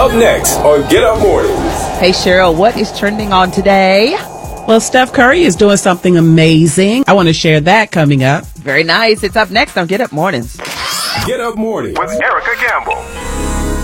Up next on Get Up Mornings. Hey, Cheryl, what is trending on today? Well, Steph Curry is doing something amazing. I want to share that coming up. Very nice. It's up next on Get Up Mornings. Get Up Mornings with Erica Gamble.